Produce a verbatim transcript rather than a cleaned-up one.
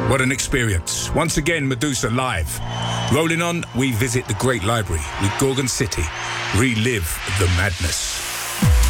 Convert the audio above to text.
What an experience. Once again, Medusa live. Rolling on, we visit the Great Library with Gorgon City. Relive the madness.